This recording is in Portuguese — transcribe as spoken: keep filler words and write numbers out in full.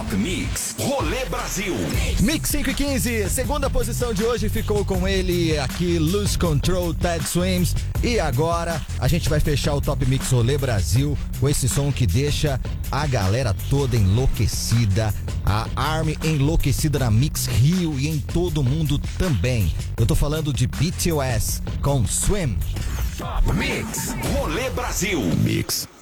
Top Mix Rolê Brasil. Mix cinco e quinze, segunda posição de hoje ficou com ele aqui, Lose Control, Ted Swims. E agora a gente vai fechar o Top Mix Rolê Brasil com esse som que deixa a galera toda enlouquecida, a Army enlouquecida na Mix Rio e em todo mundo também. Eu tô falando de B T S com Swim. Top Mix Rolê Brasil. Mix.